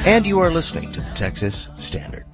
And you are listening to the Texas Standard.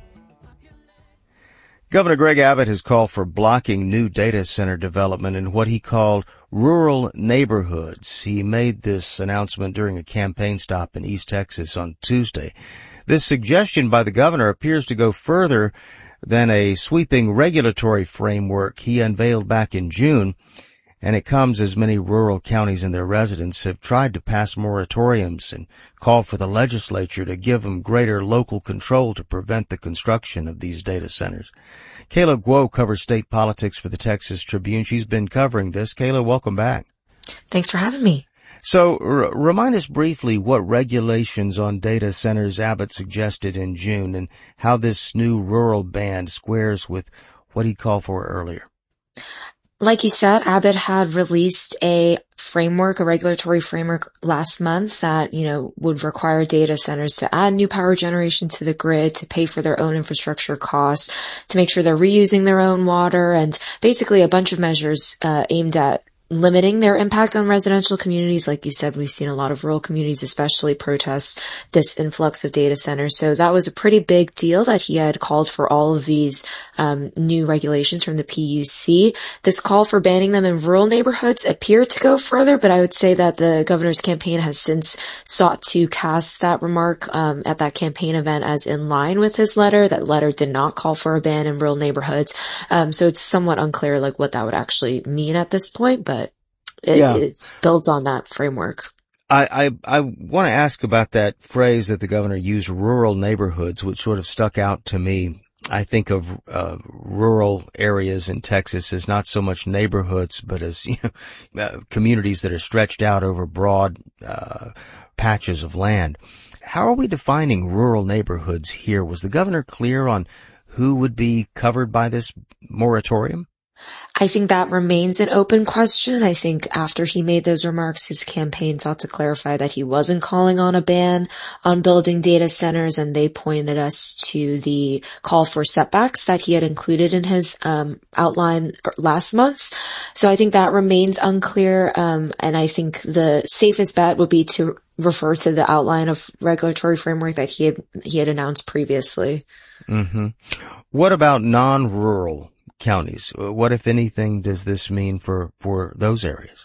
Governor Greg Abbott has called for blocking new data center development in what he called rural neighborhoods. He made this announcement during a campaign stop in East Texas on Tuesday. This suggestion by the governor appears to go further than a sweeping regulatory framework he unveiled back in June, and it comes as many rural counties and their residents have tried to pass moratoriums and call for the legislature to give them greater local control to prevent the construction of these data centers. Kayla Guo covers state politics for the Texas Tribune. She's been covering this. Kayla, welcome back. Thanks for having me. So remind us briefly what regulations on data centers Abbott suggested in June and how this new rural ban squares with what he called for earlier. Like you said, Abbott had released a regulatory framework last month that, would require data centers to add new power generation to the grid, to pay for their own infrastructure costs, to make sure they're reusing their own water, and basically a bunch of measures aimed at limiting their impact on residential communities. Like you said, we've seen a lot of rural communities especially protest this influx of data centers. So that was a pretty big deal that he had called for all of these new regulations from the PUC. This call for banning them in rural neighborhoods appeared to go further, but I would say that the governor's campaign has since sought to cast that remark at that campaign event as in line with his letter. That letter did not call for a ban in rural neighborhoods. So it's somewhat unclear what that would actually mean at this point, but it builds on that framework. I want to ask about that phrase that the governor used, rural neighborhoods, which sort of stuck out to me. I think of rural areas in Texas as not so much neighborhoods, but as communities that are stretched out over broad patches of land. How are we defining rural neighborhoods here? Was the governor clear on who would be covered by this moratorium? I think that remains an open question. I think after he made those remarks, his campaign sought to clarify that he wasn't calling on a ban on building data centers, and they pointed us to the call for setbacks that he had included in his outline last month. So I think that remains unclear, and I think the safest bet would be to refer to the outline of regulatory framework that he had announced previously. Mm-hmm. What about non-rural counties? What, if anything, does this mean for those areas?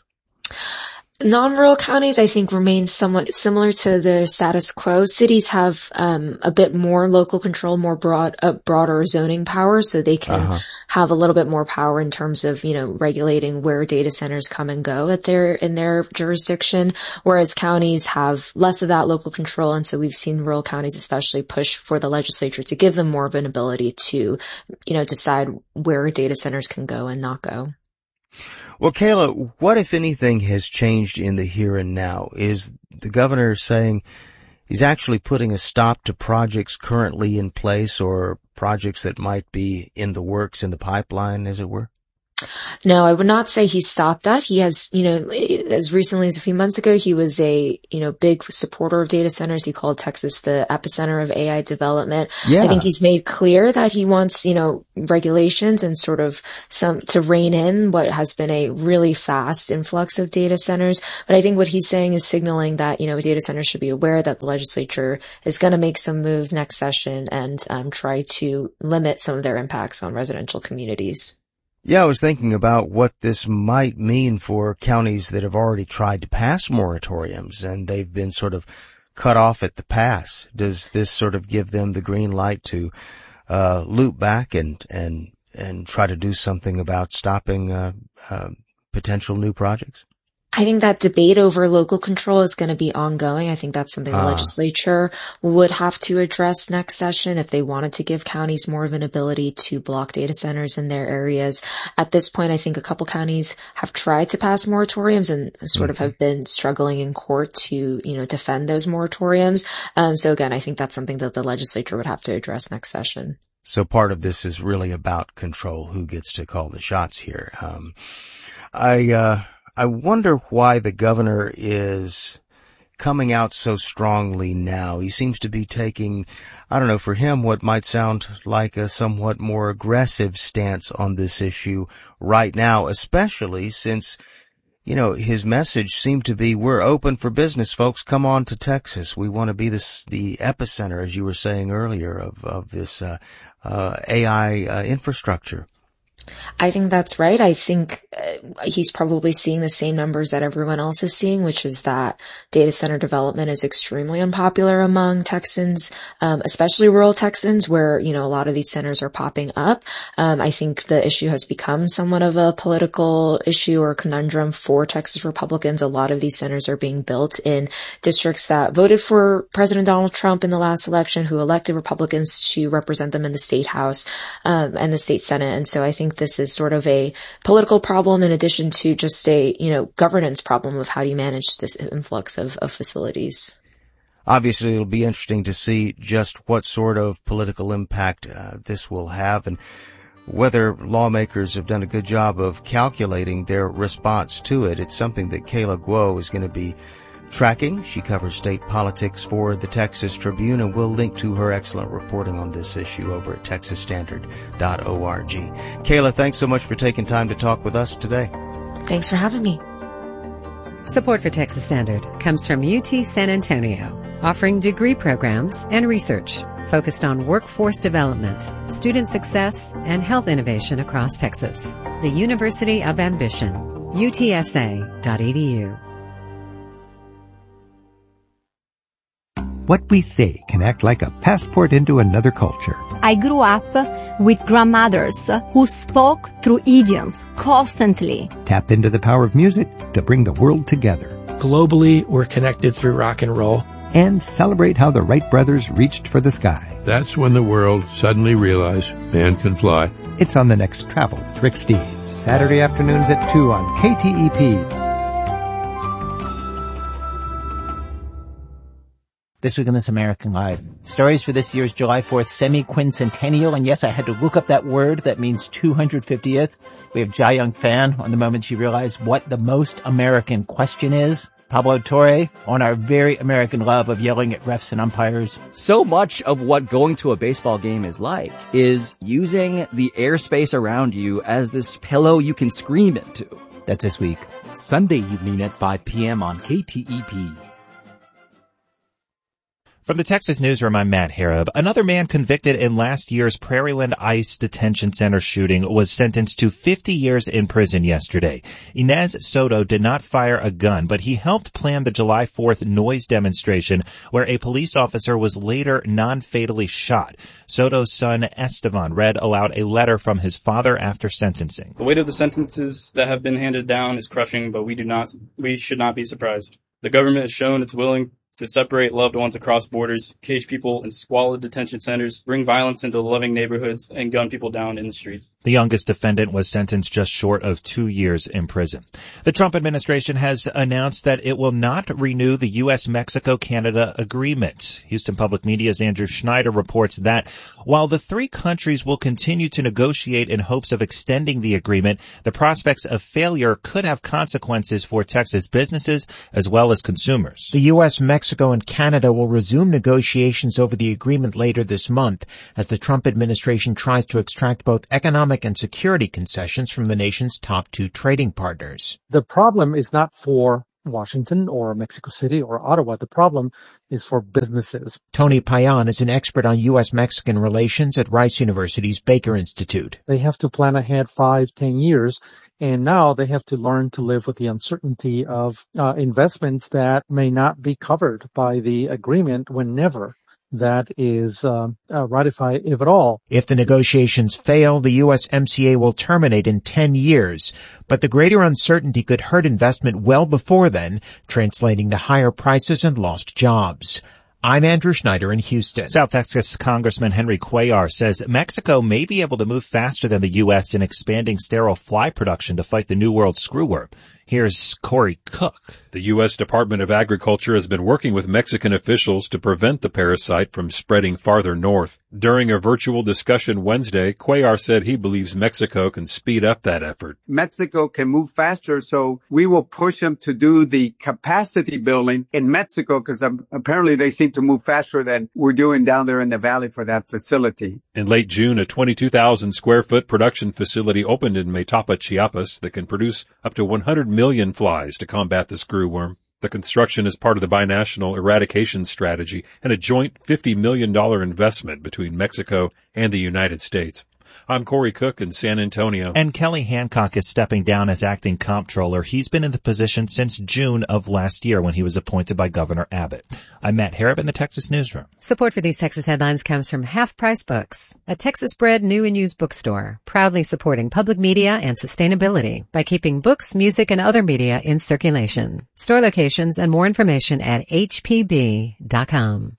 Non-rural counties, I think, remain somewhat similar to the status quo. Cities have a bit more local control, more broader zoning power, so they can have a little bit more power in terms of, regulating where data centers come and go in their jurisdiction, whereas counties have less of that local control. And so we've seen rural counties especially push for the legislature to give them more of an ability to, decide where data centers can go and not go. Well, Kayla, what, if anything, has changed in the here and now? Is the governor saying he's actually putting a stop to projects currently in place or projects that might be in the works, in the pipeline, as it were? No, I would not say he stopped that. He has, as recently as a few months ago, he was a, big supporter of data centers. He called Texas the epicenter of AI development. Yeah. I think he's made clear that he wants, regulations and sort of to rein in what has been a really fast influx of data centers. But I think what he's saying is signaling that, data centers should be aware that the legislature is going to make some moves next session and try to limit some of their impacts on residential communities. Yeah, I was thinking about what this might mean for counties that have already tried to pass moratoriums and they've been sort of cut off at the pass. Does this sort of give them the green light to loop back and try to do something about stopping potential new projects? I think that debate over local control is going to be ongoing. I think that's something the legislature would have to address next session if they wanted to give counties more of an ability to block data centers in their areas. At this point, I think a couple counties have tried to pass moratoriums and sort of have been struggling in court to, defend those moratoriums. So again, I think that's something that the legislature would have to address next session. So part of this is really about control, who gets to call the shots here. I wonder why the governor is coming out so strongly now. He seems to be taking, for him, what might sound like a somewhat more aggressive stance on this issue right now, especially since his message seemed to be, we're open for business, folks. Come on to Texas. We want to be the epicenter, as you were saying earlier, of this AI infrastructure. I think that's right. I think he's probably seeing the same numbers that everyone else is seeing, which is that data center development is extremely unpopular among Texans, especially rural Texans where, a lot of these centers are popping up. I think the issue has become somewhat of a political issue or conundrum for Texas Republicans. A lot of these centers are being built in districts that voted for President Donald Trump in the last election, who elected Republicans to represent them in the state house, and the state senate. And so I think this is sort of a political problem in addition to just a, governance problem of how do you manage this influx of facilities. Obviously, it'll be interesting to see just what sort of political impact this will have and whether lawmakers have done a good job of calculating their response to it. It's something that Kayla Guo is going to be tracking. She covers state politics for the Texas Tribune, and we'll link to her excellent reporting on this issue over at texasstandard.org. Kayla, thanks so much for taking time to talk with us today. Thanks for having me. Support for Texas Standard comes from UT San Antonio, offering degree programs and research focused on workforce development, student success, and health innovation across Texas. The University of Ambition, utsa.edu. What we say can act like a passport into another culture. I grew up with grandmothers who spoke through idioms constantly. Tap into the power of music to bring the world together. Globally, we're connected through rock and roll. And celebrate how the Wright brothers reached for the sky. That's when the world suddenly realized man can fly. It's on the next Travel with Rick Steves, Saturday afternoons at 2 on KTEP. This week on This American Life, stories for this year's July 4th semi-quincentennial. And yes, I had to look up that word. That means 250th. We have Jia Young Fan on the moment she realized what the most American question is. Pablo Torre on our very American love of yelling at refs and umpires. So much of what going to a baseball game is like is using the airspace around you as this pillow you can scream into. That's this week. Sunday evening at 5 p.m. on KTEP. From the Texas Newsroom, I'm Matt Harrop. Another man convicted in last year's Prairieland ICE Detention Center shooting was sentenced to 50 years in prison yesterday. Inez Soto did not fire a gun, but he helped plan the July 4th noise demonstration where a police officer was later non-fatally shot. Soto's son, Estevan, read aloud a letter from his father after sentencing. The weight of the sentences that have been handed down is crushing, but we should not be surprised. The government has shown it's willing to separate loved ones across borders, cage people in squalid detention centers, bring violence into loving neighborhoods, and gun people down in the streets. The youngest defendant was sentenced just short of 2 years in prison. The Trump administration has announced that it will not renew the U.S.-Mexico-Canada agreement. Houston Public Media's Andrew Schneider reports that while the three countries will continue to negotiate in hopes of extending the agreement, the prospects of failure could have consequences for Texas businesses as well as consumers. The U.S., Mexico, and Canada will resume negotiations over the agreement later this month as the Trump administration tries to extract both economic and security concessions from the nation's top two trading partners. The problem is not for Washington or Mexico City or Ottawa. The problem is for businesses. Tony Payan is an expert on U.S.-Mexican relations at Rice University's Baker Institute. They have to plan ahead 5-10 years. And now they have to learn to live with the uncertainty of investments that may not be covered by the agreement whenever that is ratified, if at all. If the negotiations fail, the USMCA will terminate in 10 years. But the greater uncertainty could hurt investment well before then, translating to higher prices and lost jobs. I'm Andrew Schneider in Houston. South Texas Congressman Henry Cuellar says Mexico may be able to move faster than the U.S. in expanding sterile fly production to fight the New World screwworm. Here's Corey Cook. The U.S. Department of Agriculture has been working with Mexican officials to prevent the parasite from spreading farther north. During a virtual discussion Wednesday, Cuellar said he believes Mexico can speed up that effort. Mexico can move faster, so we will push them to do the capacity building in Mexico because apparently they seem to move faster than we're doing down there in the valley for that facility. In late June, a 22,000 square foot production facility opened in Metapa, Chiapas that can produce up to 100 million flies to combat the screwworm. The construction is part of the binational eradication strategy and a joint $50 million investment between Mexico and the United States. I'm Corey Cook in San Antonio. And Kelly Hancock is stepping down as acting comptroller. He's been in the position since June of last year when he was appointed by Governor Abbott. I'm Matt Harrop in the Texas Newsroom. Support for these Texas headlines comes from Half Price Books, a Texas-bred new and used bookstore, proudly supporting public media and sustainability by keeping books, music, and other media in circulation. Store locations and more information at hpb.com.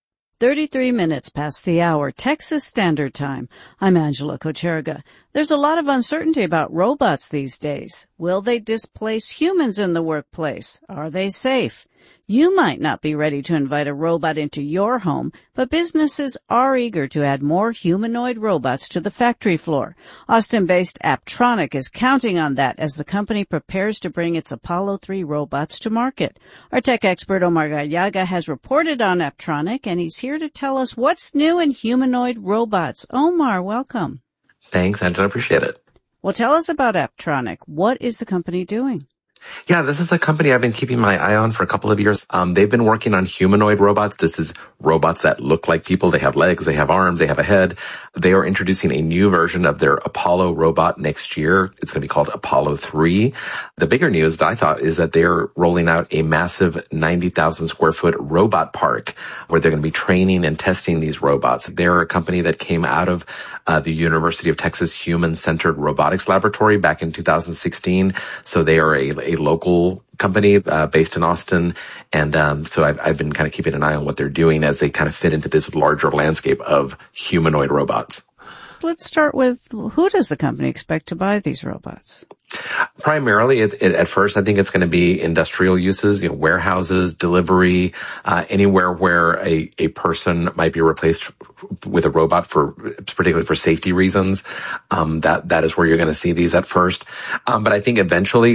33 minutes past the hour, Texas Standard Time. I'm Angela Kocherga. There's a lot of uncertainty about robots these days. Will they displace humans in the workplace? Are they safe? You might not be ready to invite a robot into your home, but businesses are eager to add more humanoid robots to the factory floor. Austin-based Apptronik is counting on that as the company prepares to bring its Apollo 3 robots to market. Our tech expert Omar Gallaga has reported on Apptronik, and he's here to tell us what's new in humanoid robots. Omar, welcome. Thanks, Angela. Appreciate it. Well, tell us about Apptronik. What is the company doing? Yeah, this is a company I've been keeping my eye on for a couple of years. They've been working on humanoid robots. This is robots that look like people. They have legs, they have arms, they have a head. They are introducing a new version of their Apollo robot next year. It's going to be called Apollo 3. The bigger news that I thought is that they're rolling out a massive 90,000 square foot robot park where they're going to be training and testing these robots. They're a company that came out of the University of Texas Human-Centered Robotics Laboratory back in 2016. So they are a local company based in Austin. And so I've been kind of keeping an eye on what they're doing as they kind of fit into this larger landscape of humanoid robots. Let's start with, who does the company expect to buy these robots? Primarily, at first, I think it's going to be industrial uses, warehouses, delivery, anywhere where a person might be replaced with a robot particularly for safety reasons. That is where you're going to see these at first. But I think eventually,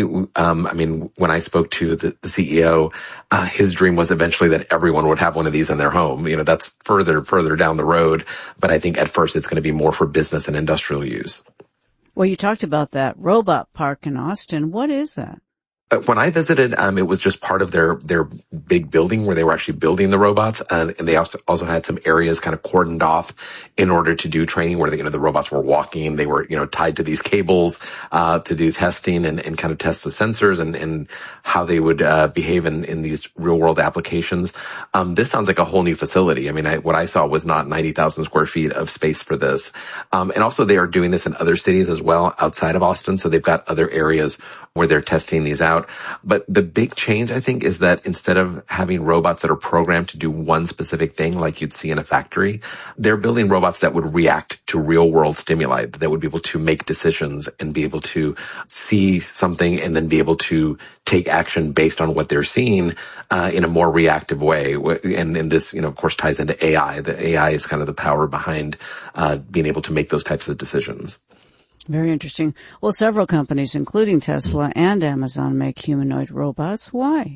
when I spoke to the CEO, his dream was eventually that everyone would have one of these in their home. That's further down the road. But I think at first it's going to be more for business and industrial use. Well, you talked about that robot park in Austin. What is that? When I visited, it was just part of their big building where they were actually building the robots. And they also had some areas kind of cordoned off in order to do training where the robots were walking. They were, tied to these cables, to do testing and kind of test the sensors and how they would, behave in these real world applications. This sounds like a whole new facility. What I saw was not 90,000 square feet of space for this. And also they are doing this in other cities as well outside of Austin. So they've got other areas where they're testing these out. But the big change, I think, is that instead of having robots that are programmed to do one specific thing like you'd see in a factory, they're building robots that would react to real-world stimuli, that would be able to make decisions and be able to see something and then be able to take action based on what they're seeing in a more reactive way. And this, of course, ties into AI. The AI is kind of the power behind being able to make those types of decisions. Very interesting. Well, several companies, including Tesla and Amazon, make humanoid robots. Why?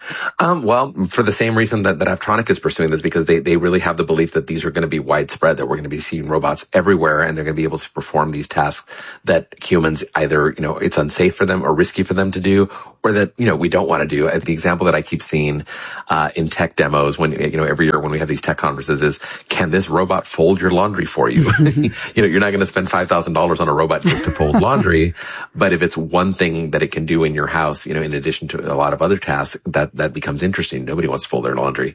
Well, for the same reason that Apptronik is pursuing this, because they really have the belief that these are going to be widespread, that we're going to be seeing robots everywhere, and they're going to be able to perform these tasks that humans either, it's unsafe for them or risky for them to do, or that, we don't want to do. The example that I keep seeing, in tech demos when, every year when we have these tech conferences is, can this robot fold your laundry for you? You're not going to spend $5,000 on a robot just to fold laundry, but if it's one thing that it can do in your house, in addition to a lot of other tasks, that becomes interesting. Nobody wants to fold their laundry.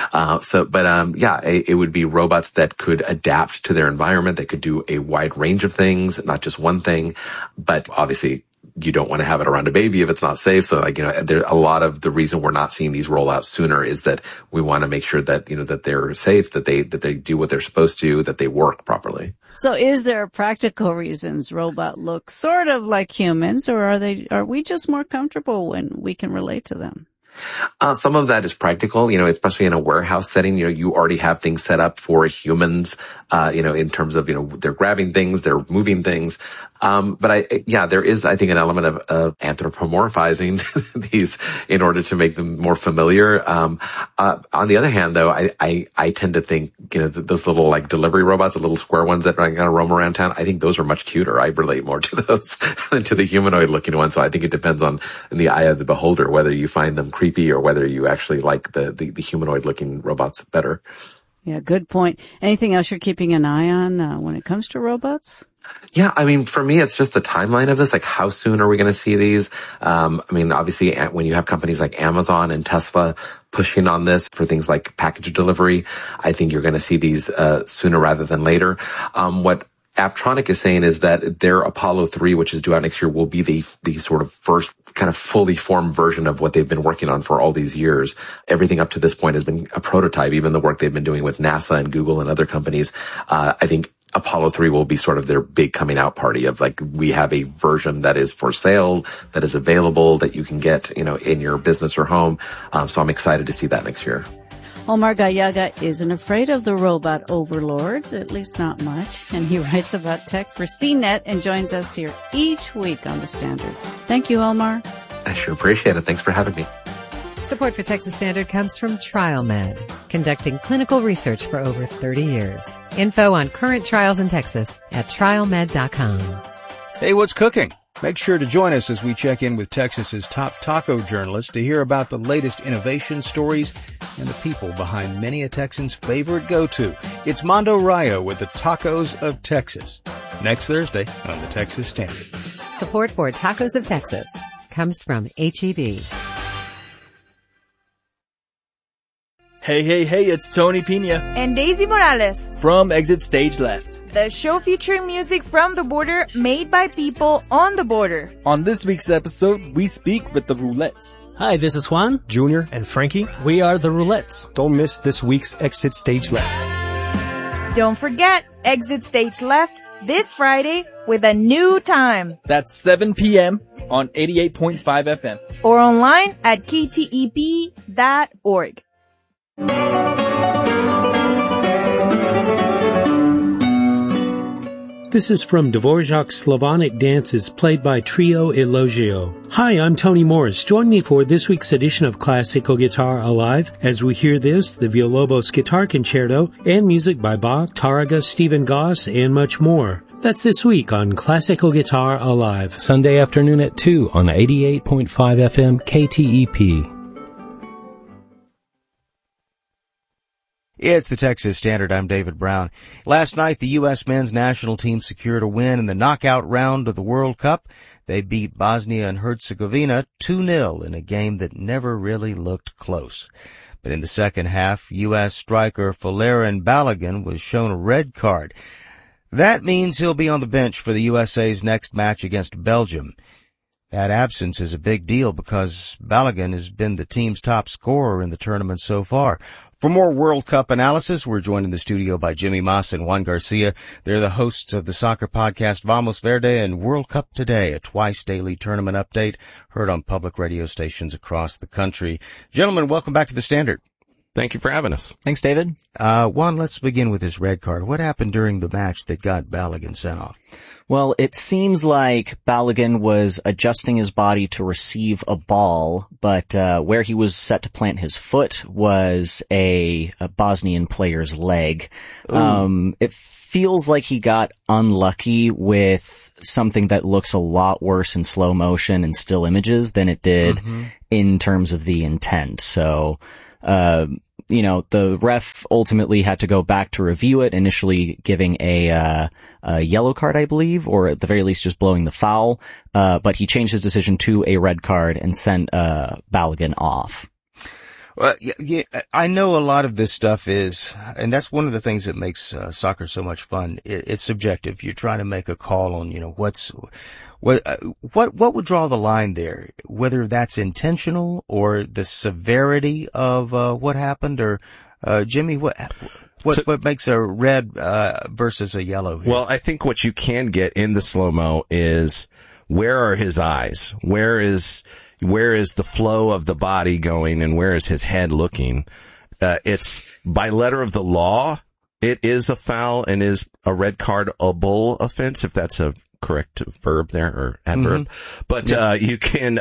It would be robots that could adapt to their environment. They could do a wide range of things, not just one thing, but obviously you don't want to have it around a baby if it's not safe. So there a lot of the reason we're not seeing these roll out sooner is that we want to make sure that, that they're safe, that they do what they're supposed to, that they work properly. So is there practical reasons robot look sort of like humans, or are we just more comfortable when we can relate to them? Some of that is practical, especially in a warehouse setting. You already have things set up for humans, in terms of, they're grabbing things, they're moving things. But there is, I think, an element of anthropomorphizing these in order to make them more familiar. On the other hand, though, I tend to think, those little like delivery robots, the little square ones that kind of roam around town, I think those are much cuter. I relate more to those than to the humanoid looking ones. So I think it depends on in the eye of the beholder, whether you find them creepy or whether you actually like the humanoid looking robots better. Yeah, good point. Anything else you're keeping an eye on when it comes to robots? Yeah, for me, it's just the timeline of this. Like, how soon are we going to see these? Obviously, when you have companies like Amazon and Tesla pushing on this for things like package delivery, I think you're going to see these sooner rather than later. What Apptronik is saying is that their Apollo 3, which is due out next year, will be the sort of first kind of fully formed version of what they've been working on for all these years. Everything up to this point has been a prototype, even the work they've been doing with NASA and Google and other companies. I think Apollo 3 will be sort of their big coming out party of like, we have a version that is for sale, that is available, that you can get, in your business or home. So I'm excited to see that next year. Omar Gallaga isn't afraid of the robot overlords, at least not much, and he writes about tech for CNET and joins us here each week on The Standard. Thank you, Omar. I sure appreciate it. Thanks for having me. Support for Texas Standard comes from TrialMed, conducting clinical research for over 30 years. Info on current trials in Texas at trialmed.com. Hey, what's cooking? Make sure to join us as we check in with Texas's top taco journalists to hear about the latest innovation stories and the people behind many a Texan's favorite go-to. It's Mondo Rayo with the Tacos of Texas. Next Thursday on the Texas Standard. Support for Tacos of Texas comes from HEB. Hey, it's Tony Pina. And Daisy Morales. From Exit Stage Left. The show featuring music from the border made by people on the border. On this week's episode, we speak with the Roulettes. Hi, this is Juan, Junior, and Frankie. We are the Roulettes. Don't miss this week's Exit Stage Left. Don't forget, Exit Stage Left this Friday with a new time. That's 7 p.m. on 88.5 FM. Or online at ktep.org. This is from Dvorak's Slavonic dances played by Trio Elogio. Hi, I'm Tony Morris. Join me for this week's edition of Classical Guitar Alive as we hear this, the Villalobos Guitar Concerto, and music by Bach, Taraga, Stephen Goss, and much more. That's this week on Classical Guitar Alive. Sunday afternoon at 2 on 88.5 FM KTEP. It's the Texas Standard. I'm David Brown. Last night, the U.S. men's national team secured a win in the knockout round of the World Cup. They beat Bosnia and Herzegovina 2-0 in a game that never really looked close. But in the second half, U.S. striker Folarin Balogun was shown a red card. That means he'll be on the bench for the USA's next match against Belgium. That absence is a big deal because Balogun has been the team's top scorer in the tournament so far. For more World Cup analysis, we're joined in the studio by Jimmy Mas and Juan Garcia. They're the hosts of the soccer podcast Vamos Verde and World Cup Today, a twice-daily tournament update heard on public radio stations across the country. Gentlemen, welcome back to the Standard. Thank you for having us. Thanks, David. Juan, let's begin with this red card. What happened during the match that got Balogun sent off? Well, it seems like Balogun was adjusting his body to receive a ball, but where he was set to plant his foot was a Bosnian player's leg. It feels like he got unlucky with something that looks a lot worse in slow motion and still images than it did in terms of the intent. So, the ref ultimately had to go back to review it, initially giving a yellow card, I believe, or at the very least just blowing the foul. But he changed his decision to a red card and sent Balogun off. Well, yeah, I know a lot of this stuff is, and that's one of the things that makes soccer so much fun. It's subjective. You're trying to make a call on, what would draw the line there? Whether that's intentional or the severity of what happened, or Jimmy, what makes a red versus a yellow here? Well, I think what you can get in the slow-mo is where are his eyes? Where is where is the flow of the body going and where is his head looking. It's by letter of the law, it is a foul and is a red cardable offense, if that's a correct verb there or adverb. Mm-hmm. But, you can,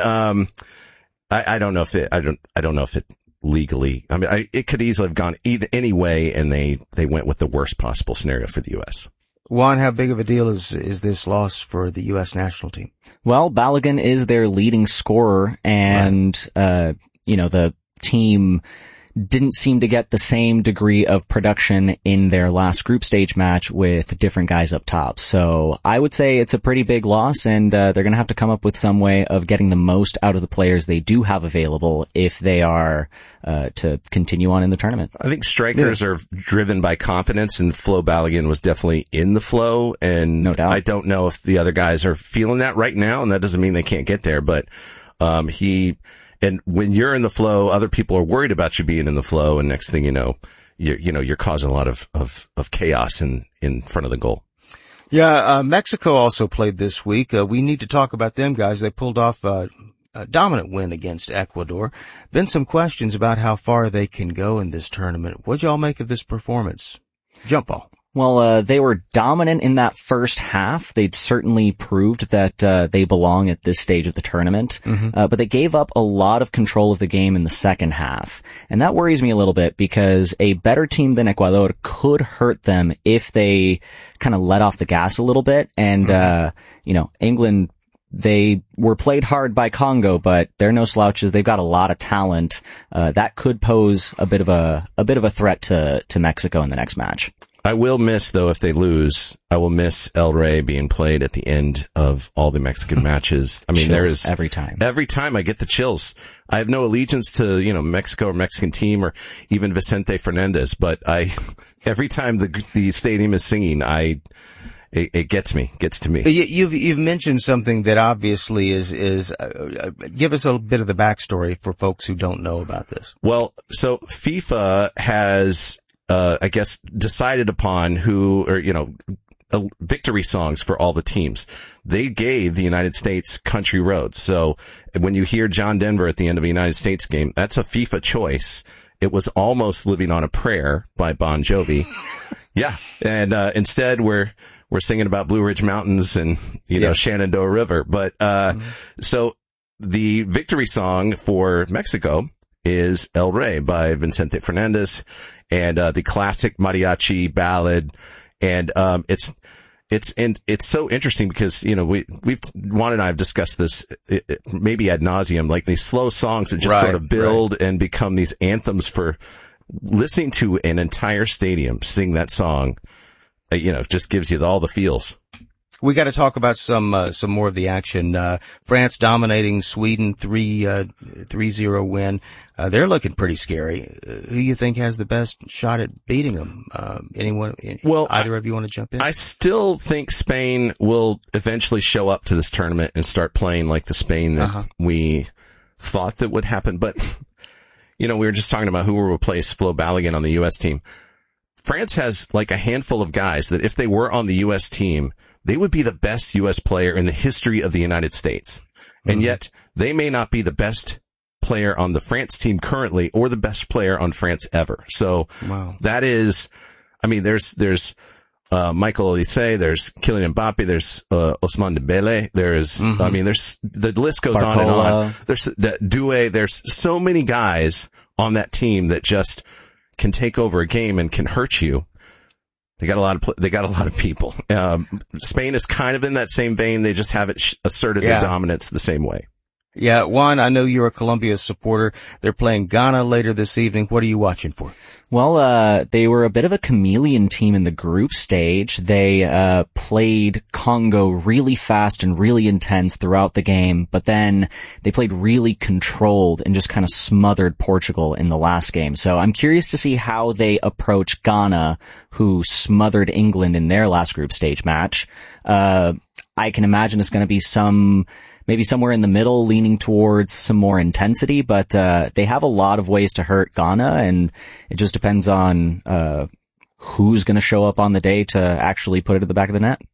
I don't know if it, I don't know if it legally, I mean, it could easily have gone any way, and they went with the worst possible scenario for the U.S. Juan, how big of a deal is this loss for the U.S. national team? Well, Balogun is their leading scorer, and, the team didn't seem to get the same degree of production in their last group stage match with different guys up top. So I would say it's a pretty big loss, and they're going to have to come up with some way of getting the most out of the players they do have available if they are to continue on in the tournament. I think strikers are driven by confidence, and Flo Balogun was definitely in the flow, and no doubt. I don't know if the other guys are feeling that right now, and that doesn't mean they can't get there, but and when you're in the flow, other people are worried about you being in the flow, and next thing you know, you're causing a lot of chaos in front of the goal. Yeah, Mexico also played this week. We need to talk about them, guys. They pulled off a dominant win against Ecuador. Been some questions about how far they can go in this tournament. What'd y'all make of this performance? Jump ball. Well, they were dominant in that first half. They'd certainly proved that they belong at this stage of the tournament. Mm-hmm. But they gave up a lot of control of the game in the second half. And that worries me a little bit, because a better team than Ecuador could hurt them if they kind of let off the gas a little bit. And, England, they were played hard by Congo, but they're no slouches. They've got a lot of talent. That could pose a bit of a threat to Mexico in the next match. I will miss, though, if they lose, I will miss El Rey being played at the end of all the Mexican matches. I mean, chills there is every time I get the chills. I have no allegiance to, Mexico or Mexican team or even Vicente Fernandez, but every time the stadium is singing, it gets to me. You've mentioned something that obviously is give us a bit of the backstory for folks who don't know about this. Well, so FIFA has, I guess, decided upon victory songs for all the teams. They gave the United States country roads. So when you hear John Denver at the end of a United States game, that's a FIFA choice. It was almost Living on a Prayer by Bon Jovi. Yeah. And, instead we're singing about Blue Ridge Mountains and, Shenandoah River. But, so the victory song for Mexico is El Rey by Vicente Fernandez, and the classic mariachi ballad. And it's so interesting because, Juan and I have discussed this maybe ad nauseum, like these slow songs that just sort of build and become these anthems for listening to an entire stadium sing that song. Just gives you all the feels. We got to talk about some more of the action. France dominating Sweden 3-0 win. They're looking pretty scary. Who do you think has the best shot at beating them? Anyone? Well, either of you want to jump in? I still think Spain will eventually show up to this tournament and start playing like the Spain that we thought that would happen. But, we were just talking about who will replace Flo Balogun on the U.S. team. France has like a handful of guys that if they were on the U.S. team, they would be the best U.S. player in the history of the United States. Mm-hmm. And yet they may not be the best player on the France team currently or the best player on France ever. So that is, there's Michael Olise, there's Kylian Mbappe, there's Ousmane Dembele, there's the list goes on and on. There's Doué, there's so many guys on that team that just can take over a game and can hurt you. They got a lot of people. Spain is kind of in that same vein. They just haven't asserted their dominance the same way. Yeah, Juan, I know you're a Colombia supporter. They're playing Ghana later this evening. What are you watching for? Well, they were a bit of a chameleon team in the group stage. They played Congo really fast and really intense throughout the game, but then they played really controlled and just kind of smothered Portugal in the last game. So I'm curious to see how they approach Ghana, who smothered England in their last group stage match. I can imagine it's going to be maybe somewhere in the middle, leaning towards some more intensity, but they have a lot of ways to hurt Ghana, and it just depends on who's going to show up on the day to actually put it at the back of the net.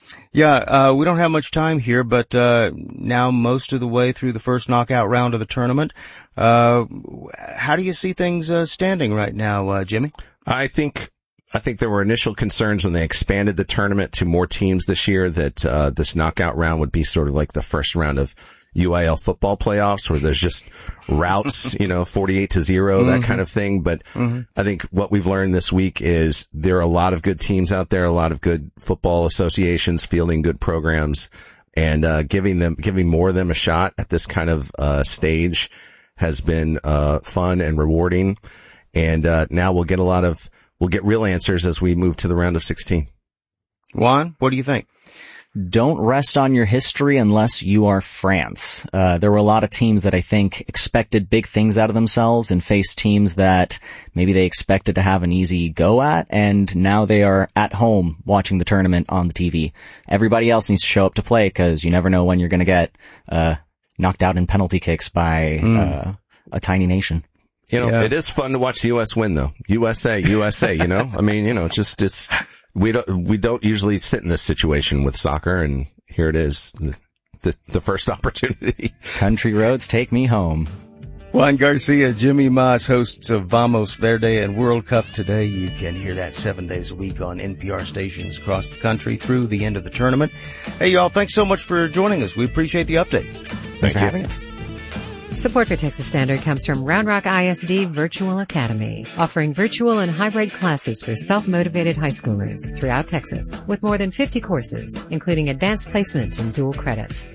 Yeah, we don't have much time here, but now most of the way through the first knockout round of the tournament. How do you see things standing right now, Jimmy? I think there were initial concerns when they expanded the tournament to more teams this year that this knockout round would be sort of like the first round of UIL football playoffs where there's just routes, 48-0, that kind of thing. But I think what we've learned this week is there are a lot of good teams out there, a lot of good football associations fielding good programs, and giving more of them a shot at this kind of stage has been fun and rewarding. And now we'll get real answers as we move to the round of 16. Juan, what do you think? Don't rest on your history unless you are France. There were a lot of teams that I think expected big things out of themselves and faced teams that maybe they expected to have an easy go at, and now they are at home watching the tournament on the TV. Everybody else needs to show up to play because you never know when you're going to get knocked out in penalty kicks by a tiny nation. It is fun to watch the U.S. win, though. USA, I mean, we don't usually sit in this situation with soccer, and here it is, the first opportunity. Country roads take me home. Juan Garcia, Jimmy Mas, hosts of Vamos Verde and World Cup Today. You can hear that 7 days a week on NPR stations across the country through the end of the tournament. Hey, y'all, thanks so much for joining us. We appreciate the update. Thanks for having us. Support for Texas Standard comes from Round Rock ISD Virtual Academy, offering virtual and hybrid classes for self-motivated high schoolers throughout Texas, with more than 50 courses, including advanced placement and dual credits.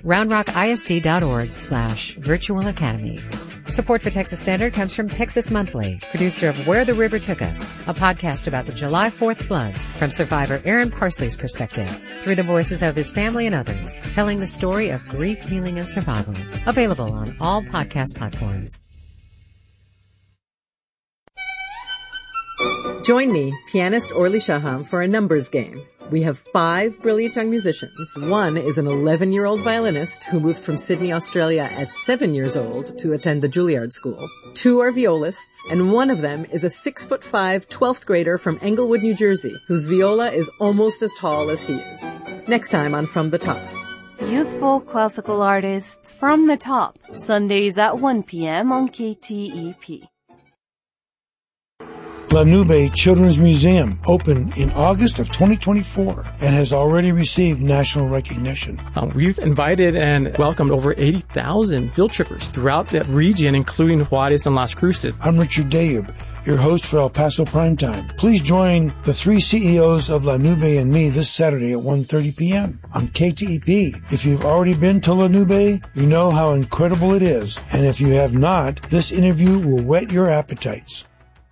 RoundRockISD.org/Virtual Academy. Support for Texas Standard comes from Texas Monthly, producer of Where the River Took Us, a podcast about the July 4th floods from survivor Aaron Parsley's perspective, through the voices of his family and others, telling the story of grief, healing, and survival. Available on all podcast platforms. Join me, pianist Orly Shaham, for a numbers game. We have 5 brilliant young musicians. One is an 11-year-old violinist who moved from Sydney, Australia at 7 years old to attend the Juilliard School. 2 are violists, and one of them is a 6'5", 12th grader from Englewood, New Jersey, whose viola is almost as tall as he is. Next time on From the Top. Youthful classical artists from the top. Sundays at 1 p.m. on KTEP. La Nube Children's Museum opened in August of 2024 and has already received national recognition. We've invited and welcomed over 80,000 field trippers throughout that region, including Juarez and Las Cruces. I'm Richard Dayub, your host for El Paso Primetime. Please join the 3 CEOs of La Nube and me this Saturday at 1:30 p.m. on KTEP. If you've already been to La Nube, you know how incredible it is. And if you have not, this interview will whet your appetites.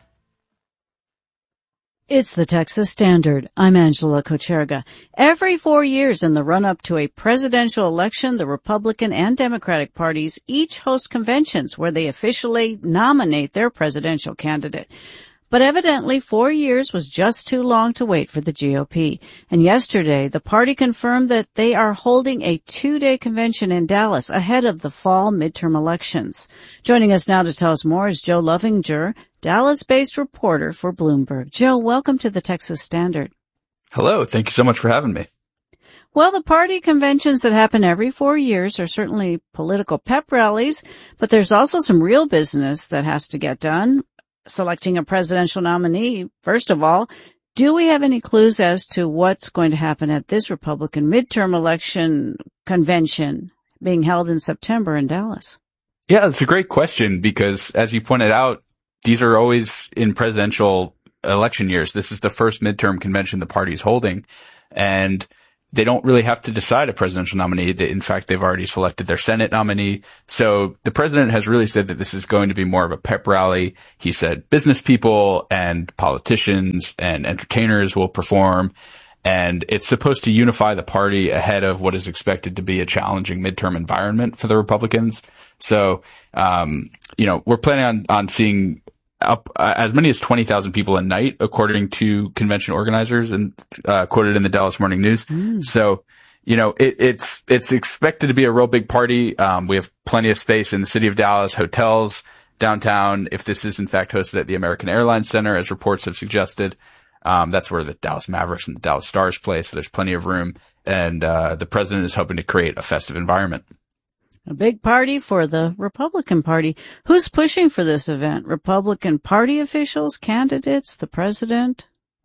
It's the Texas Standard. I'm Angela Kocherga. Every 4 years in the run-up to a presidential election, the Republican and Democratic parties each host conventions where they officially nominate their presidential candidate. But evidently 4 years was just too long to wait for the GOP. And yesterday, the party confirmed that they are holding a 2-day convention in Dallas ahead of the fall midterm elections. Joining us now to tell us more is Joe Lovinger, Dallas-based reporter for Bloomberg. Joe, welcome to the Texas Standard. Hello. Thank you so much for having me. Well, the party conventions that happen every 4 years are certainly political pep rallies, but there's also some real business that has to get done. Selecting a presidential nominee, first of all, do we have any clues as to what's going to happen at this Republican midterm election convention being held in September in Dallas? Yeah, it's a great question because, as you pointed out, these are always in presidential election years. This is the first midterm convention the party's holding, and they don't really have to decide a presidential nominee. In fact, they've already selected their Senate nominee. So the president has really said that this is going to be more of a pep rally. He said business people and politicians and entertainers will perform, and it's supposed to unify the party ahead of what is expected to be a challenging midterm environment for the Republicans. So, we're planning on seeing up as many as 20,000 people a night, according to convention organizers, and quoted in the Dallas Morning News. So, it's expected to be a real big party. We have plenty of space in the city of Dallas, hotels downtown. If this is in fact hosted at the American Airlines Center, as reports have suggested, that's where the Dallas Mavericks and the Dallas Stars play. So there's plenty of room. and the president is hoping to create a festive environment. A big party for the Republican Party. Who's pushing for this event? Republican Party officials, candidates, the president?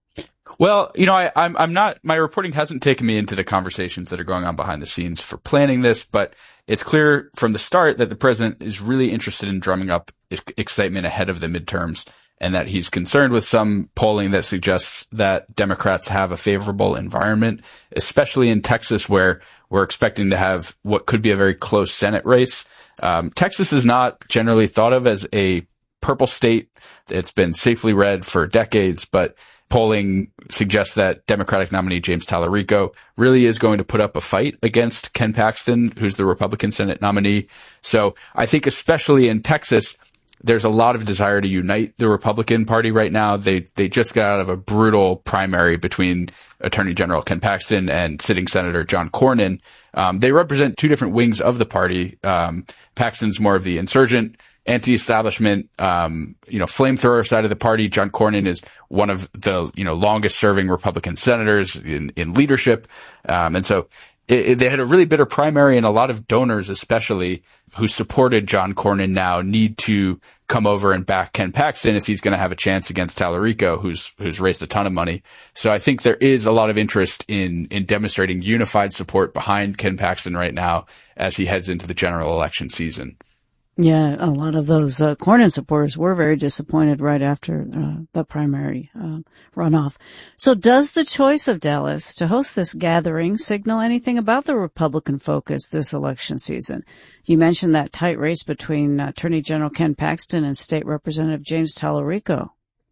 Well, I'm not, my reporting hasn't taken me into the conversations that are going on behind the scenes for planning this, but it's clear from the start that the president is really interested in drumming up excitement ahead of the midterms, and that he's concerned with some polling that suggests that Democrats have a favorable environment, especially in Texas, where we're expecting to have what could be a very close Senate race. Texas is not generally thought of as a purple state. It's been safely red for decades, but polling suggests that Democratic nominee James Tallarico really is going to put up a fight against Ken Paxton, who's the Republican Senate nominee. So I think especially in Texas, there's a lot of desire to unite the Republican Party right now. They just got out of a brutal primary between Attorney General Ken Paxton and sitting Senator John Cornyn. They represent two different wings of the party. Paxton's more of the insurgent, anti-establishment, flamethrower side of the party. John Cornyn is one of the, longest serving Republican senators in leadership. And so they had a really bitter primary, and a lot of donors, especially who supported John Cornyn, now need to come over and back Ken Paxton if he's going to have a chance against Tallarico, who's raised a ton of money. So I think there is a lot of interest in demonstrating unified support behind Ken Paxton right now as he heads into the general election season. Yeah, a lot of those Cornyn supporters were very disappointed right after the primary runoff. So does the choice of Dallas to host this gathering signal anything about the Republican focus this election season? You mentioned that tight race between Attorney General Ken Paxton and State Representative James Tallarico.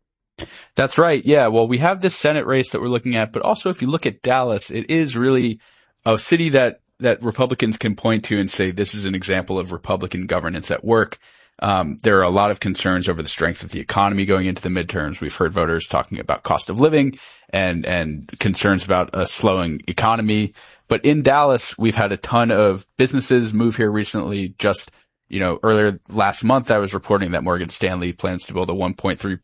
That's right. Yeah, well, we have this Senate race that we're looking at, but also if you look at Dallas, it is really a city that Republicans can point to and say this is an example of Republican governance at work. There are a lot of concerns over the strength of the economy going into the midterms. We've heard voters talking about cost of living and concerns about a slowing economy. But in Dallas, we've had a ton of businesses move here recently. Just, earlier last month, I was reporting that Morgan Stanley plans to build a $1.3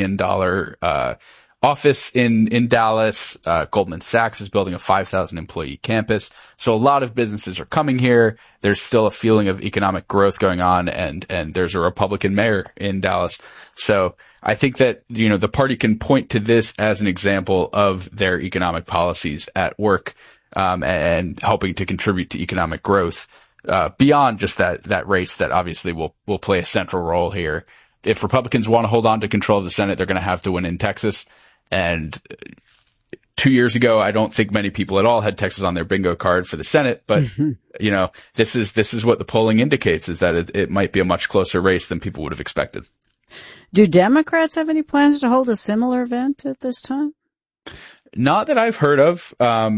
billion office in Dallas. Goldman Sachs is building a 5,000 employee campus. So a lot of businesses are coming here. There's still a feeling of economic growth going on, and there's a Republican mayor in Dallas. So I think that, the party can point to this as an example of their economic policies at work, and helping to contribute to economic growth, beyond just that race that obviously will play a central role here. If Republicans want to hold on to control of the Senate, they're going to have to win in Texas. And 2 years ago, I don't think many people at all had Texas on their bingo card for the Senate. But, this is what the polling indicates, is that it might be a much closer race than people would have expected. Do Democrats have any plans to hold a similar event at this time? Not that I've heard of.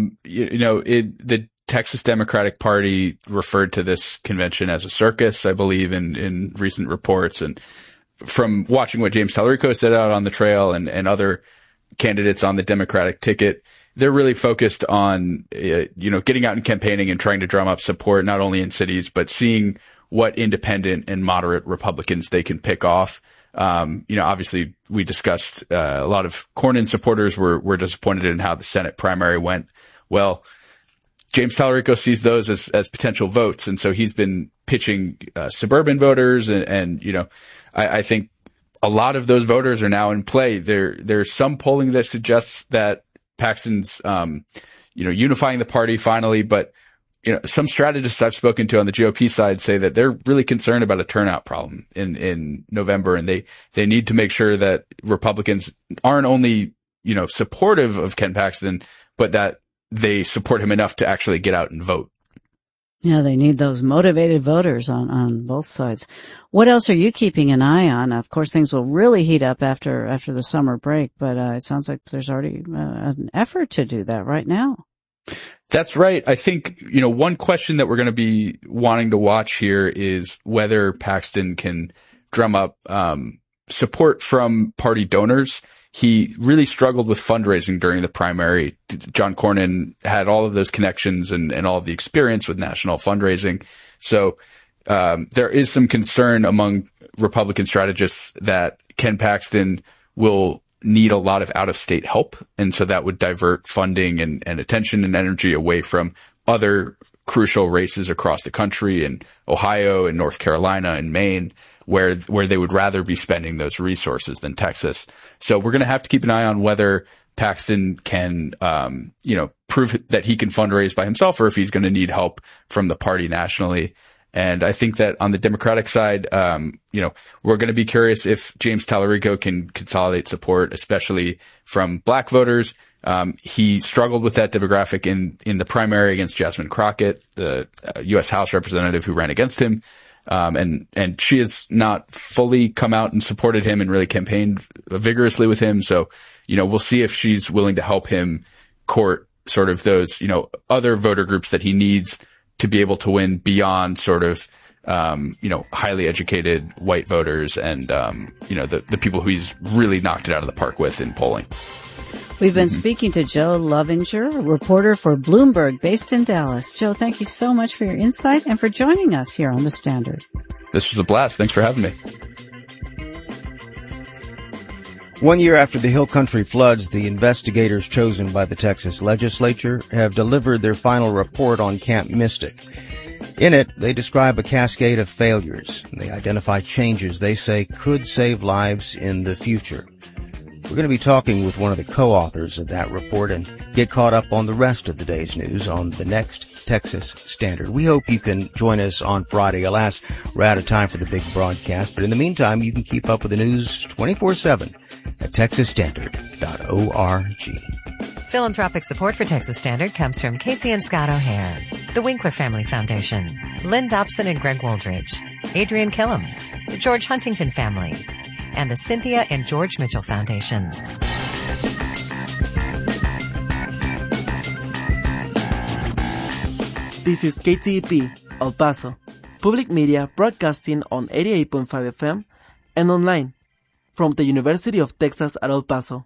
The Texas Democratic Party referred to this convention as a circus, I believe, in recent reports. And from watching what James Tallarico said out on the trail and other candidates on the Democratic ticket, they're really focused on, getting out and campaigning and trying to drum up support, not only in cities, but seeing what independent and moderate Republicans they can pick off. Obviously we discussed, a lot of Cornyn supporters were disappointed in how the Senate primary went. Well, James Tallarico sees those as potential votes. And so he's been pitching, suburban voters and I think a lot of those voters are now in play. There's some polling that suggests that Paxton's, unifying the party finally, but, some strategists I've spoken to on the GOP side say that they're really concerned about a turnout problem in November, and they need to make sure that Republicans aren't only, supportive of Ken Paxton, but that they support him enough to actually get out and vote. Yeah, they need those motivated voters on both sides. What else are you keeping an eye on? Of course, things will really heat up after the summer break, but it sounds like there's already an effort to do that right now. That's right. I think, one question that we're going to be wanting to watch here is whether Paxton can drum up support from party donors. He really struggled with fundraising during the primary. John Cornyn had all of those connections and all of the experience with national fundraising. So there is some concern among Republican strategists that Ken Paxton will need a lot of out-of-state help. And so that would divert funding and attention and energy away from other crucial races across the country in Ohio and North Carolina and Maine, where they would rather be spending those resources than Texas. So we're going to have to keep an eye on whether Paxton can, prove that he can fundraise by himself, or if he's going to need help from the party nationally. And I think that on the Democratic side, we're going to be curious if James Tallarico can consolidate support, especially from black voters. He struggled with that demographic in the primary against Jasmine Crockett, the U.S. House representative who ran against him. And she has not fully come out and supported him and really campaigned vigorously with him. So, we'll see if she's willing to help him court sort of those, other voter groups that he needs to be able to win beyond sort of, highly educated white voters and, the people who he's really knocked it out of the park with in polling. We've been speaking to Joe Lovinger, a reporter for Bloomberg based in Dallas. Joe, thank you so much for your insight and for joining us here on The Standard. This was a blast. Thanks for having me. 1 year after the Hill Country floods, the investigators chosen by the Texas legislature have delivered their final report on Camp Mystic. In it, they describe a cascade of failures. They identify changes they say could save lives in the future. We're going to be talking with one of the co-authors of that report and get caught up on the rest of the day's news on the next Texas Standard. We hope you can join us on Friday. Alas, we're out of time for the big broadcast, but in the meantime, you can keep up with the news 24/7 at texasstandard.org. Philanthropic support for Texas Standard comes from Casey and Scott O'Hare, the Winkler Family Foundation, Lynn Dobson and Greg Woldridge, Adrian Killam, the George Huntington Family, and the Cynthia and George Mitchell Foundation. This is KTEP, El Paso, public media broadcasting on 88.5 FM and online from the University of Texas at El Paso.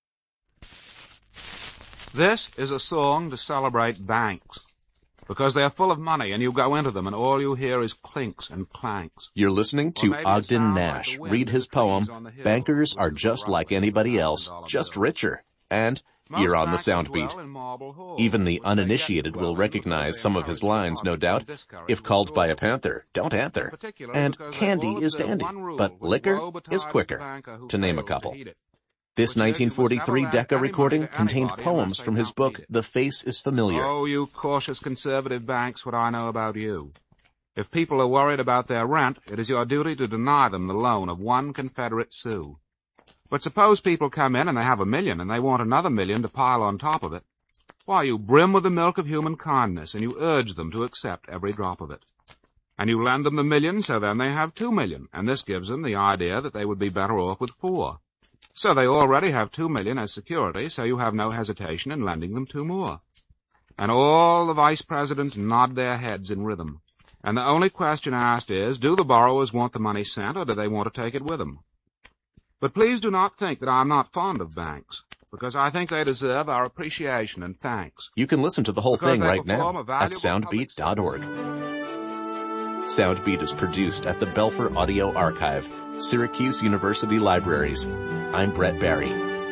This is a song to celebrate banks, because they're full of money and you go into them and all you hear is clinks and clanks. You're listening to Ogden Nash read his poem, Bankers Are Just Like Anybody Else, Just Richer, and here on the Soundbeat. Even the uninitiated will recognize some of his lines, no doubt. If called by a panther, don't answer. And candy is dandy, but liquor is quicker, to name a couple. This 1943 Decca recording contained poems from his book, The Face is Familiar. Oh, you cautious conservative banks, what I know about you. If people are worried about their rent, it is your duty to deny them the loan of 1 Confederate sou. But suppose people come in and they have $1 million and they want another $1 million to pile on top of it. Why, you brim with the milk of human kindness and you urge them to accept every drop of it. And you lend them the $1 million, so then they have $2 million, and this gives them the idea that they would be better off with 4. So they already have $2 million as security, so you have no hesitation in lending them 2 more. And all the vice presidents nod their heads in rhythm. And the only question asked is, do the borrowers want the money sent, or do they want to take it with them? But please do not think that I'm not fond of banks, because I think they deserve our appreciation and thanks. You can listen to the whole thing right now at soundbeat.org. Soundbeat is produced at the Belfer Audio Archive, Syracuse University Libraries. I'm Brett Barry.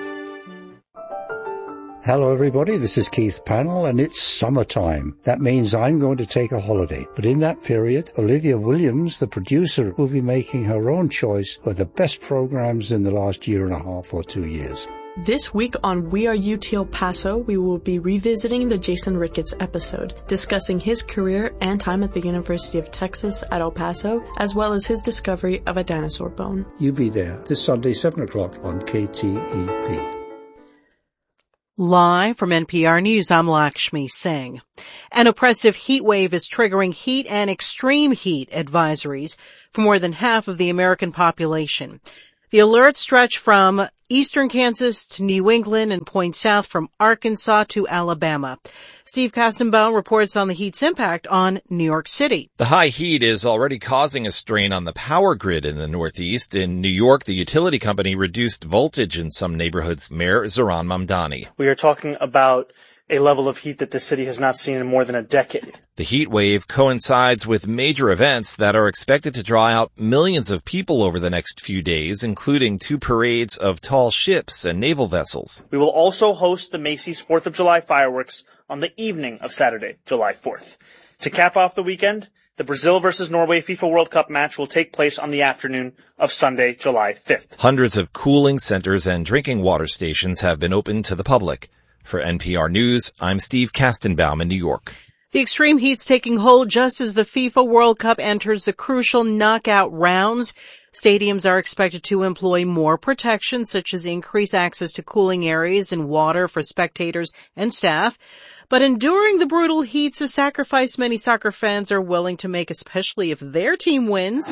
Hello everybody, this is Keith Pannell and it's summertime. That means I'm going to take a holiday. But in that period, Olivia Williams, the producer, will be making her own choice of the best programs in the last 1.5 or 2 years. This week on We Are UT El Paso, we will be revisiting the Jason Ricketts episode, discussing his career and time at the University of Texas at El Paso, as well as his discovery of a dinosaur bone. You be there this Sunday, 7 o'clock on KTEP. Live from NPR News, I'm Lakshmi Singh. An oppressive heat wave is triggering heat and extreme heat advisories for more than half of the American population. The alerts stretch from eastern Kansas to New England and point south from Arkansas to Alabama. Steve Kassenbaum reports on the heat's impact on New York City. The high heat is already causing a strain on the power grid in the Northeast. In New York, the utility company reduced voltage in some neighborhoods. Mayor Zoran Mamdani. We are talking about a level of heat that the city has not seen in more than a decade. The heat wave coincides with major events that are expected to draw out millions of people over the next few days, including 2 parades of tall ships and naval vessels. We will also host the Macy's 4th of July fireworks on the evening of Saturday, July 4th. To cap off the weekend, the Brazil versus Norway FIFA World Cup match will take place on the afternoon of Sunday, July 5th. Hundreds of cooling centers and drinking water stations have been opened to the public. For NPR News, I'm Steve Kastenbaum in New York. The extreme heat's taking hold just as the FIFA World Cup enters the crucial knockout rounds. Stadiums are expected to employ more protection, such as increased access to cooling areas and water for spectators and staff. But enduring the brutal heat's a sacrifice many soccer fans are willing to make, especially if their team wins.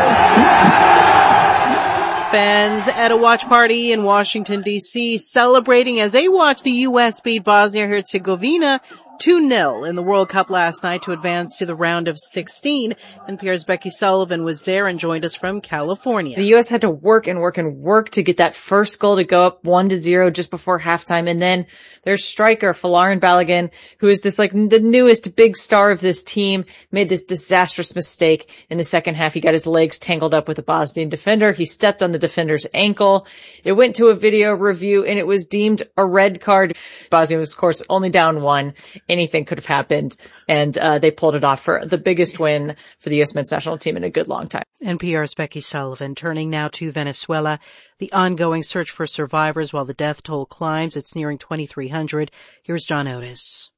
Fans at a watch party in Washington, D.C. celebrating as they watch the U.S. beat Bosnia-Herzegovina 2-0 in the World Cup last night to advance to the round of 16. NPR's Becky Sullivan was there and joined us from California. The U.S. had to work to get that first goal to go up 1-0 just before halftime. And then their striker, Folarin Balogun, who is this like the newest big star of this team, made this disastrous mistake in the second half. He got his legs tangled up with a Bosnian defender. He stepped on the defender's ankle. It went to a video review and it was deemed a red card. Bosnia was, of course, only down 1. Anything could have happened, and they pulled it off for the biggest win for the U.S. men's national team in a good long time. NPR's Becky Sullivan. Turning now to Venezuela. The ongoing search for survivors while the death toll climbs. It's nearing 2,300. Here's John Otis.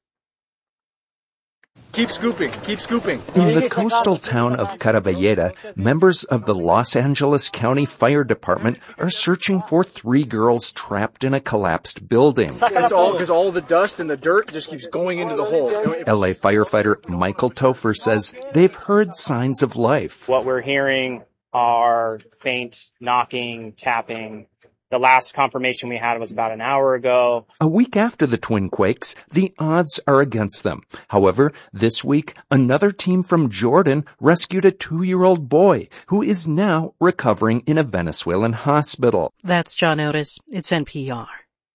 Keep scooping. Keep scooping. In the coastal town of Caravalleda, members of the Los Angeles County Fire Department are searching for 3 girls trapped in a collapsed building. It's all because all the dust and the dirt just keeps going into the hole. LA firefighter Michael Topher says they've heard signs of life. What we're hearing are faint knocking, tapping. The last confirmation we had was about an hour ago. A week after the twin quakes, the odds are against them. However, this week, another team from Jordan rescued a 2-year-old boy who is now recovering in a Venezuelan hospital. That's John Otis. It's NPR.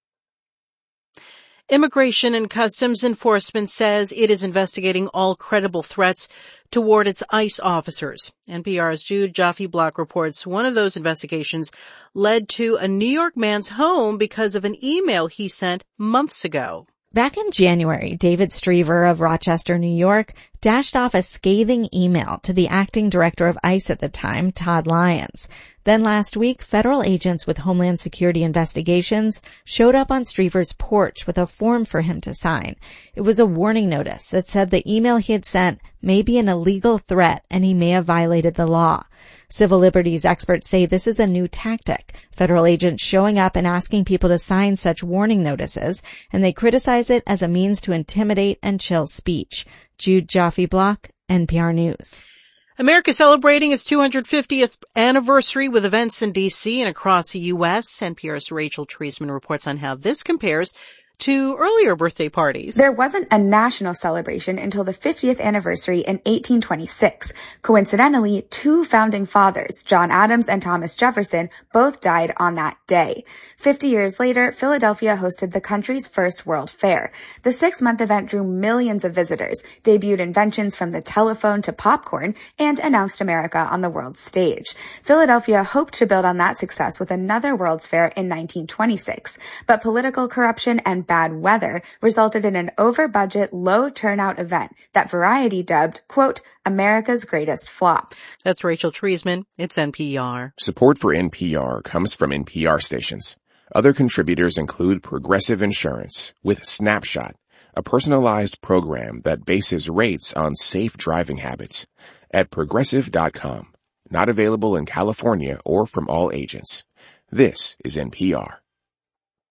Immigration and Customs Enforcement says it is investigating all credible threats toward its ICE officers. NPR's Jude Jaffe-Block reports one of those investigations led to a New York man's home because of an email he sent months ago. Back in January, David Striever of Rochester, New York, dashed off a scathing email to the acting director of ICE at the time, Todd Lyons. Then last week, federal agents with Homeland Security investigations showed up on Striever's porch with a form for him to sign. It was a warning notice that said the email he had sent may be an illegal threat and he may have violated the law. Civil liberties experts say this is a new tactic, federal agents showing up and asking people to sign such warning notices, and they criticize it as a means to intimidate and chill speech. Jude Jaffe-Block, NPR News. America celebrating its 250th anniversary with events in D.C. and across the U.S. NPR's Rachel Treisman reports on how this compares to earlier birthday parties. There wasn't a national celebration until the 50th anniversary in 1826. Coincidentally, 2 founding fathers, John Adams and Thomas Jefferson, both died on that day. 50 years later, Philadelphia hosted the country's first World Fair. The 6-month event drew millions of visitors, debuted inventions from the telephone to popcorn, and announced America on the world stage. Philadelphia hoped to build on that success with another World's Fair in 1926, but political corruption and bad weather resulted in an over-budget, low-turnout event that Variety dubbed, quote, America's greatest flop. That's Rachel Treisman. It's NPR. Support for NPR comes from NPR stations. Other contributors include Progressive Insurance with Snapshot, a personalized program that bases rates on safe driving habits, at Progressive.com. Not available in California or from all agents. This is NPR.